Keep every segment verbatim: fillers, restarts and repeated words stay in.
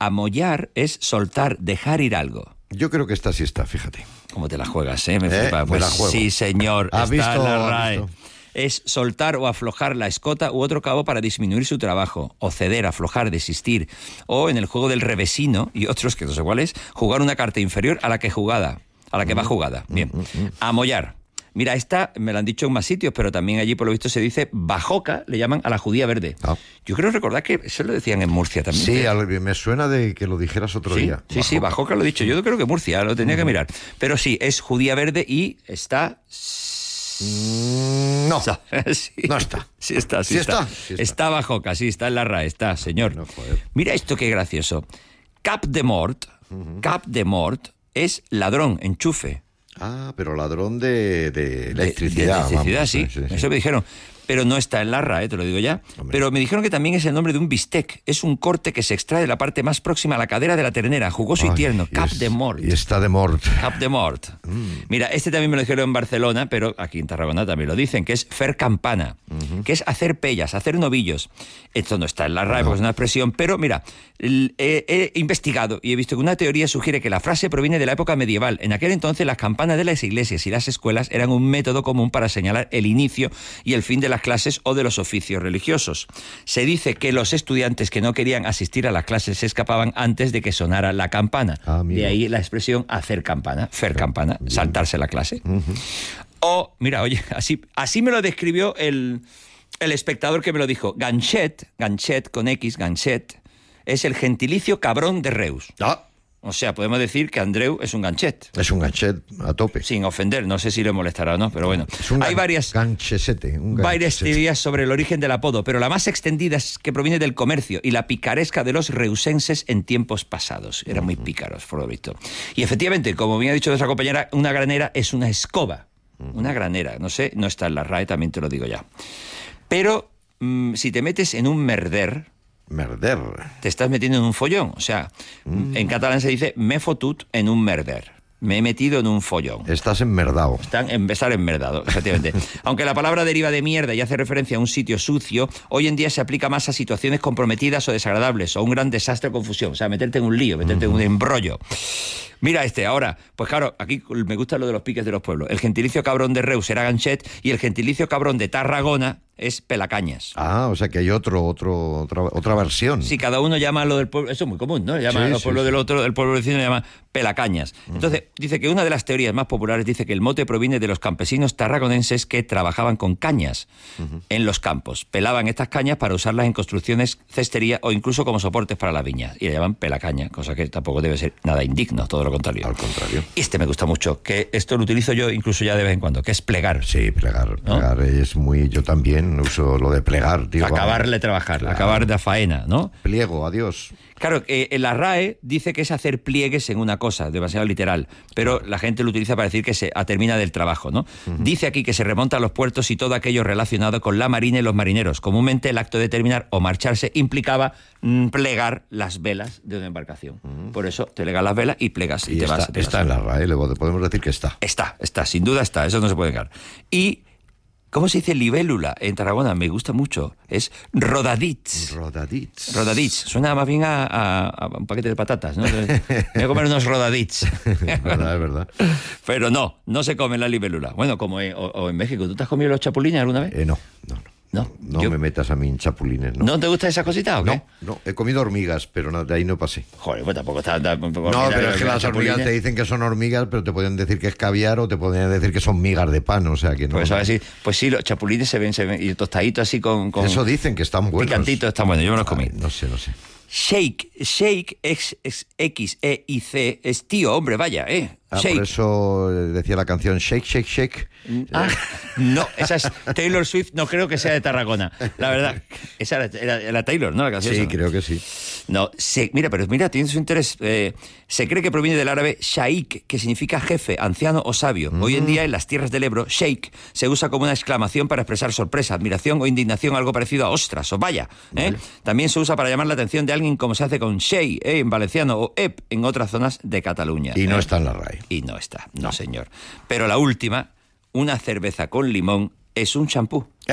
amollar es soltar, dejar ir algo. Yo creo que esta sí está, fíjate. ¿Cómo te la juegas, eh? Me ¿Eh? flipa. Pues Me la juego. sí, señor. ¿Has Está visto, en la has R A E. visto? Es soltar o aflojar la escota u otro cabo para disminuir su trabajo, o ceder, aflojar, desistir, o en el juego del revesino y otros que no sé cuál es, jugar una carta inferior a la que jugada, a la que va jugada. Bien. Amollar. Mira, esta me la han dicho en más sitios, pero también allí por lo visto se dice bajoca, le llaman a la judía verde. Ah. Yo creo recordar que eso lo decían en Murcia también. Sí, ¿eh? al- me suena de que lo dijeras otro Sí, día. sí, sí, bajoca lo he dicho. Yo creo que Murcia, lo tenía que mirar. Pero sí, es judía verde y está... Mm, No, sí. no está. Sí está, sí, Sí está. está, sí está. Está bajoca, sí, está en la R A E, está, señor. No, joder. Mira esto qué gracioso. Cap de mort, cap de mort es ladrón, enchufe. Ah, pero ladrón de, de De- electricidad. De, electricidad, vamos, sí. sí, sí. Eso me dijeron. Pero no está en la R A E, te lo digo ya. Hombre. Pero me dijeron que también es el nombre de un bistec. Es un corte que se extrae de la parte más próxima a la cadera de la ternera. Jugoso y Ay, tierno. y Cap es- de mort. Y está de mort. Cap de mort. Mm. Mira, este también me lo dijeron en Barcelona, pero aquí en Tarragona también lo dicen, que es fer campana, que es hacer pellas, hacer novillos. Esto no está en la R A E porque es una expresión, pero mira, l- he, he investigado y he visto que una teoría sugiere que la frase proviene de la época medieval. En aquel entonces las campanas de las iglesias y las escuelas eran un método común para señalar el inicio y el fin de las clases o de los oficios religiosos. Se dice que los estudiantes que no querían asistir a las clases se escapaban antes de que sonara la campana. Ah, amigo. De ahí la expresión hacer campana, fer campana, saltarse la clase. O, mira, oye, así, así me lo describió el, el espectador que me lo dijo. Ganchet, ganchet con X, ganchet, es el gentilicio cabrón de Reus. Ah, O sea, podemos decir que Andreu es un ganchet. es un ganchet a tope. Sin ofender, no sé si le molestará o no, pero bueno. Es un Hay gan- varias... ganchesete. Un Varias ganchesete. teorías sobre el origen del apodo, pero la más extendida es que proviene del comercio y la picaresca de los reusenses en tiempos pasados. Eran muy pícaros, por lo visto. Y efectivamente, como bien ha dicho nuestra compañera, una granera es una escoba. Una granera, no sé, no está en la R A E, también te lo digo ya. Pero mm, si te metes en un merder, Merder. te estás metiendo en un follón. O sea, en catalán se dice me fotut en un merder. Me he metido en un follón. Estás enmerdado. Están en besar enmerdado, efectivamente. Aunque la palabra deriva de mierda y hace referencia a un sitio sucio, hoy en día se aplica más a situaciones comprometidas o desagradables, o un gran desastre o confusión. O sea, meterte en un lío, meterte en un embrollo. Mira este, ahora, pues claro, aquí me gusta lo de los piques de los pueblos. El gentilicio cabrón de Reus era ganchet y el gentilicio cabrón de Tarragona es pelacañas. Ah, o sea que hay otro, otro, otra, otra versión. Sí, cada uno llama a lo del pueblo, eso es muy común, ¿no? Llama Sí, a lo sí, pueblo sí. del otro, el pueblo vecino llama pelacañas. Entonces, dice que una de las teorías más populares dice que el mote proviene de los campesinos tarragonenses que trabajaban con cañas en los campos. Pelaban estas cañas para usarlas en construcciones, cestería o incluso como soportes para las viñas. Y le llaman pelacaña, cosa que tampoco debe ser nada indigno, todo lo contrario. Al contrario. Y este me gusta mucho, que esto lo utilizo yo incluso ya de vez en cuando, que es plegar. Sí, plegar. ¿No? Plegar es muy... Yo también uso lo de plegar, tío. Acabar de vamos. trabajar, Claro. acabar de faena, ¿no? Pliego, adiós. Claro, eh, en la R A E dice que es hacer pliegues en una cosa, demasiado literal, pero la gente lo utiliza para decir que se a, termina del trabajo, ¿no? Dice aquí que se remonta a los puertos y todo aquello relacionado con la marina y los marineros. Comúnmente el acto de terminar o marcharse implicaba mm, plegar las velas de una embarcación. Por eso te legas las velas y plegas y, Y te está, vas. te está vas. en la R A E, le podemos decir que está. Está, está, sin duda está, eso no se puede negar. Y... ¿cómo se dice libélula en Tarragona? Me gusta mucho. Es rodadits. Rodadits. Rodadits. Suena más bien a, a- a un paquete de patatas, ¿no? Voy a comer unos rodadits. Es verdad, es verdad. Pero no, no se come la libélula. Bueno, como en, o, o en México. ¿Tú te has comido los chapulines alguna vez? Eh, no, no, no. No, No yo- me metas a mí en chapulines, ¿no? ¿No te gustan esas cositas o qué? No, no, he comido hormigas, pero no, de ahí no pasé. Joder, pues tampoco está... está un poco No, hormiga, pero es que los las hormigas chapulines. te dicen que son hormigas, pero te pueden decir que es caviar o te pueden decir que son migas de pan, o sea que no. Pues, a ver si- pues sí, los chapulines se ven, se ven y tostaditos así con... con Eso dicen que están buenos. picantitos, están buenos, yo me los comí. Ay, no sé, no sé. Shake, shake, X, X, E, I, C, es tío, hombre, vaya, ¿eh? Ah, Shake. por eso decía la canción Shake, Shake, Shake. Ah, no, esa es Taylor Swift, no creo que sea de Tarragona. La verdad, esa era, era- era Taylor, ¿no? La canción Sí, esa, ¿no? creo que sí. No, se, mira, pero mira, tiene su interés. Eh, se cree que proviene del árabe shaik, que significa jefe, anciano o sabio. Hoy en día, en las tierras del Ebro, shake se usa como una exclamación para expresar sorpresa, admiración o indignación, algo parecido a ostras o vaya. ¿eh? También se usa para llamar la atención de alguien, como se hace con shey, ¿eh? en valenciano, o ep en otras zonas de Cataluña. Y no ¿eh? está en la R A E. Y no está, no, señor. Pero la última, una cerveza con limón, es un champú. ¿Eh?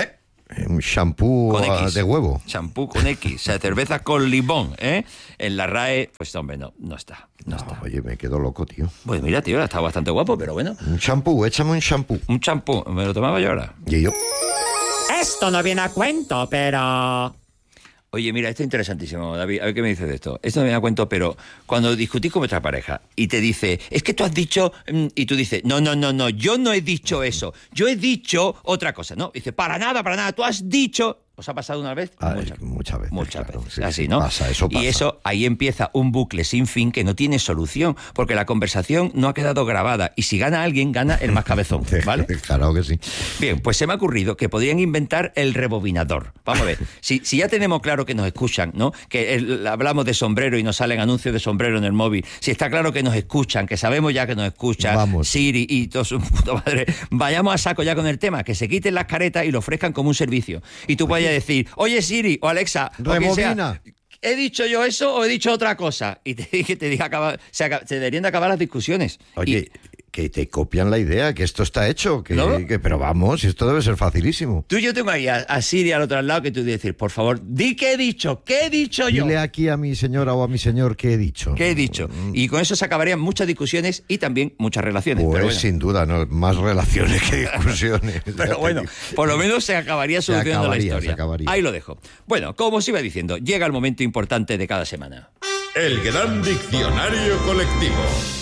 Un shampoo Con uh, X. de huevo. Shampoo con X, o sea, cerveza con limón, ¿eh? En la R A E, pues hombre, no, no está. No, No, está. oye, me quedo loco, tío. Pues mira, tío, está bastante guapo, pero bueno. Un shampoo, échame un shampoo. Un champú, me lo tomaba yo ahora. Y yo. Esto no viene a cuento, pero... Oye, mira, esto es interesantísimo, David. A ver qué me dices de esto. Esto no me da cuento, pero cuando discutís con vuestra pareja y te dice, es que tú has dicho, y tú dices, no, no, no, no, yo no he dicho eso. Yo he dicho otra cosa, ¿no? Dice, para nada, para nada, tú has dicho... ¿Os ha pasado una vez? Ah, muchas, muchas veces. Muchas claro, veces. sí, Así, sí, ¿no? Pasa, eso pasa. Y eso, ahí empieza un bucle sin fin que no tiene solución, porque la conversación no ha quedado grabada. Y si gana alguien, gana el más cabezón, ¿vale? Claro que sí. Bien, pues se me ha ocurrido que podrían inventar el rebobinador. Vamos a ver, si, si ya tenemos claro que nos escuchan, ¿no? Que el, hablamos de sombrero y nos salen anuncios de sombrero en el móvil. Si está claro que nos escuchan, que sabemos ya que nos escuchan, Vamos. Siri y todo su puta madre, vayamos a saco ya con el tema, que se quiten las caretas y lo ofrezcan como un servicio. Y tú vayas a decir, oye Siri o Alexa, o quien sea, Rebobina. ¿he dicho yo eso o he dicho otra cosa? Y te dije, te dije acaba, se, acaba, se deberían de acabar las discusiones. Oye, Y, que te copian la idea, que esto está hecho. Que, ¿No? que- pero vamos, esto debe ser facilísimo. tú y yo tengo ahí a, a Siri al otro lado que tú dices, por favor, di qué he dicho, qué he dicho yo. Dile aquí a mi señora o a mi señor qué he dicho. ¿Qué he dicho? Y con eso se acabarían muchas discusiones y también muchas relaciones. Pues pero bueno, sin duda, ¿no? Más relaciones que discusiones. Ya pero te bueno, digo. por lo menos se acabaría solucionando acabaría, la historia. se acabaría. Ahí lo dejo. Bueno, como os iba diciendo, llega el momento importante de cada semana. El gran diccionario colectivo.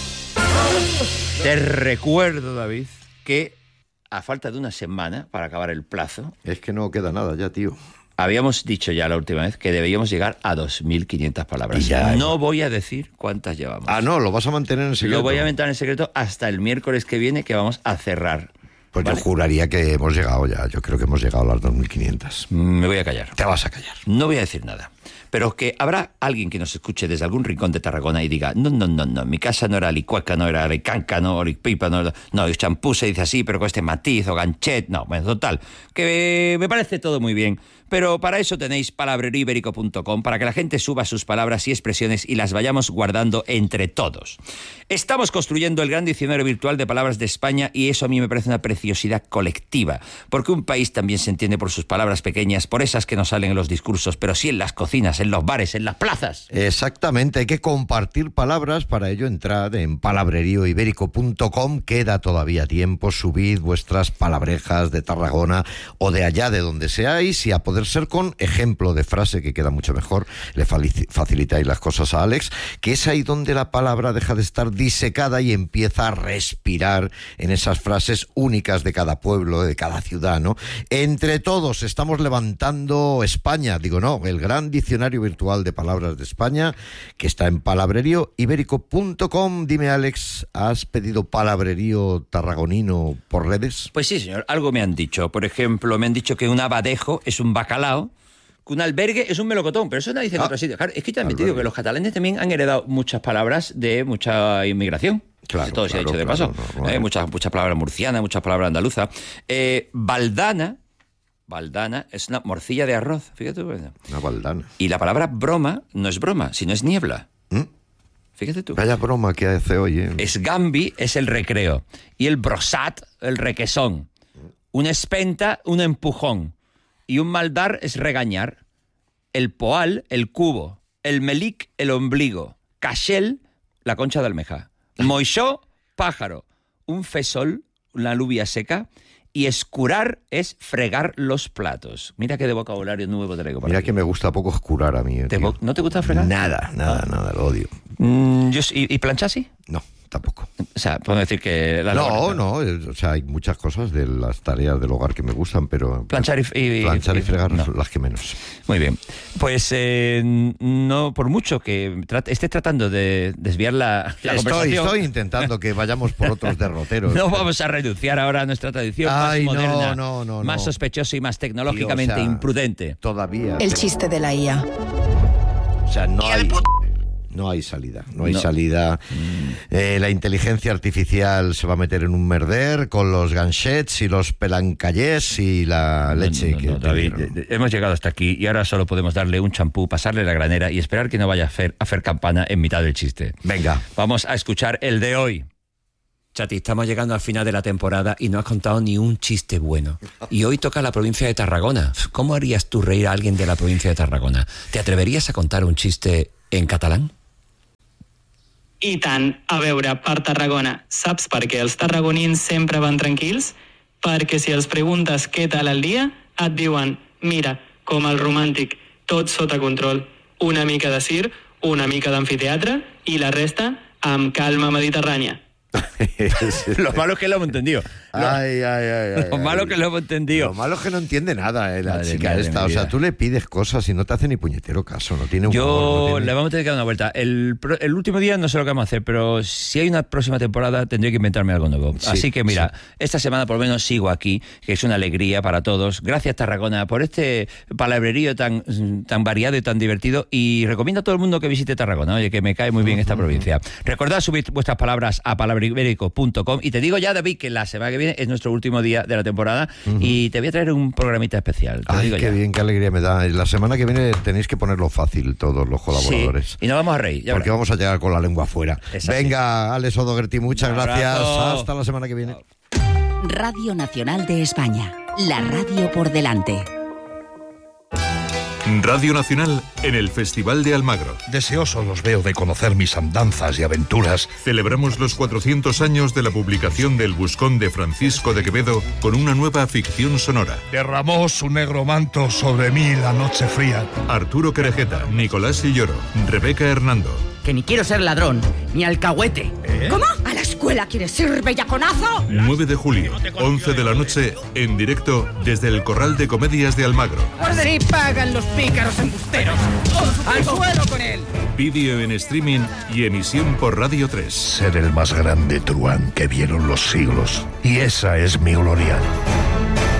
Te recuerdo, David, que a falta de una semana para acabar el plazo, Es que no queda nada ya, tío. habíamos dicho ya la última vez que debíamos llegar a dos mil quinientas palabras. Y ya, no voy a decir cuántas llevamos. Ah, no, lo vas a mantener en secreto. Lo voy a aventar en secreto hasta el miércoles que viene, que vamos a cerrar. Pues ¿vale? yo juraría que hemos llegado ya. Yo creo que hemos llegado a las dos mil quinientas. Me voy a callar. Te vas a callar. No voy a decir nada. Pero que habrá alguien que nos escuche desde algún rincón de Tarragona y diga, no, no, no, no, mi casa no era licueca, no era alicanca, no, oripipa, no, no, el champú se dice así, pero con este matiz o ganchet, no, bueno, total, que me parece todo muy bien. Pero para eso tenéis palabrerío ibérico punto com, para que la gente suba sus palabras y expresiones y las vayamos guardando entre todos. Estamos construyendo el gran diccionario virtual de palabras de España y eso a mí me parece una preciosidad colectiva, porque un país también se entiende por sus palabras pequeñas, por esas que no salen en los discursos, pero sí en las cocinas, en los bares, en las plazas. Exactamente, hay que compartir palabras. Para ello entrad en palabrerío ibérico punto com. Queda todavía tiempo. Subid vuestras palabrejas de Tarragona o de allá, de donde seáis, y a poder ser con ejemplo de frase, que queda mucho mejor. Le facilitáis las cosas a Alex, que es ahí donde la palabra deja de estar disecada y empieza a respirar en esas frases únicas de cada pueblo, de cada ciudad, ¿no? Entre todos estamos levantando España, digo no, el gran diccionario virtual de palabras de España, que está en palabrerío ibérico punto com. Dime, Alex, ¿has pedido palabrerío tarragonino por redes? Pues sí, señor, algo me han dicho. Por ejemplo, me han dicho que un abadejo es un bacalao, que un albergue es un melocotón, pero eso nadie dice en Ah, otros sitios. Claro, es que también te digo albergue. que los catalanes también han heredado muchas palabras de mucha inmigración. Claro, Todo se ha claro, dicho de claro, paso. no, no, Eh, no. muchas, muchas palabras murcianas, muchas palabras andaluzas. Eh, baldana, baldana es una morcilla de arroz, fíjate. Bueno. Una baldana. Y la palabra broma no es broma, sino es niebla. ¿Mm? Fíjate tú. Vaya broma que hace hoy, ¿eh? Esgambi es el recreo. Y el brosat, el requesón. Una espenta, un empujón. Y un maldar es regañar. El poal, el cubo. El melic, el ombligo. Cachel, la concha de almeja. Moixó, pájaro. Un fesol, una alubia seca. Y escurar es fregar los platos. Mira qué de vocabulario nuevo traigo para Mira ti. que me gusta poco oscurar a mí, ¿eh, ¿Te tío? vo- ¿No te gusta fregar? Nada, nada, nada, lo odio. Mm, yo, sí- ¿Y, y planchar sí? No, tampoco. O sea, podemos decir que... La No, labor- no, eh, o sea, hay muchas cosas de las tareas del hogar que me gustan, pero... Planchar y, y- planchar y fregar no. son las que menos. Muy bien. Pues eh, no, por mucho que trate, esté tratando de desviar la, la Estoy, conversación, estoy intentando que vayamos por otros derroteros. no vamos a renunciar ahora a nuestra tradición Ay, más no, moderna, no, no, más no. sospechosa y más tecnológicamente Tío, o sea, imprudente. Todavía. El chiste de la I A. O sea, no hay... No hay salida, no hay No. salida. Eh, la inteligencia artificial se va a meter en un merder con los ganchets y los pelancallés y la leche No, no, que no, te David, dieron. de- de- hemos llegado hasta aquí y ahora solo podemos darle un champú, pasarle la granera y esperar que no vaya a hacer, a hacer campana en mitad del chiste. Venga. Vamos a escuchar el de hoy. Chati, estamos llegando al final de la temporada y no has contado ni un chiste bueno. Y hoy toca la provincia de Tarragona. ¿Cómo harías tú reír a alguien de la provincia de Tarragona? ¿Te atreverías a contar un chiste en catalán? I tant. A veure, per Tarragona, saps per què els tarragonins sempre van tranquils? Perquè si els preguntes què tal el dia, et diuen, mira, com el romàntic, tot sota control. Una mica de circ, una mica d'amfiteatre i la resta amb calma mediterrània. Lo malo es que lo hemos entendido. Lo, Ay, ay, ay, ay, lo malo ay. que lo hemos entendido. Lo malo es que no entiende nada, eh, la Madre chica mía de esta. mi O sea, vida. tú le pides cosas y no te hace ni puñetero caso. No tiene humor. Yo no tiene... le vamos a tener que dar una vuelta. El, pro- el último día no sé lo que vamos a hacer, pero si hay una próxima temporada tendré que inventarme algo nuevo. Sí, Así que mira, sí. esta semana por lo menos sigo aquí, que es una alegría para todos. Gracias Tarragona por este palabrerío tan, tan variado y tan divertido. Y recomiendo a todo el mundo que visite Tarragona. Oye, que me cae muy bien esta provincia. Recordad subir vuestras palabras a palabribérico punto com. Y te digo ya, David, que la semana que viene es nuestro último día de la temporada y te voy a traer un programita especial. Te lo Ay, digo qué ya. bien, qué alegría me da. La semana que viene tenéis que ponerlo fácil todos los colaboradores. Sí, y nos vamos a reír. Ya Porque verás. vamos a llegar con la lengua afuera. Es así. Venga, Alex O'Doherty, muchas Un gracias. abrazo. Hasta la semana que viene. Radio Nacional de España. La radio por delante. Radio Nacional en el Festival de Almagro. Deseoso los veo de conocer mis andanzas y aventuras. Celebramos los cuatrocientos años de la publicación del Buscón de Francisco de Quevedo con una nueva ficción sonora. Derramó su negro manto sobre mí la noche fría. Arturo Querejeta, Nicolás Silloro, Rebeca Hernando. Que ni quiero ser ladrón, ni alcahuete. ¿Cómo? ¿A la escuela quieres ir, bellaconazo? nueve de julio, once de la noche, en directo desde el Corral de Comedias de Almagro. Así pagan los pícaros embusteros. ¡Al suelo con él! Vídeo en streaming y emisión por Radio tres. Ser el más grande truán que vieron los siglos. Y esa es mi gloria.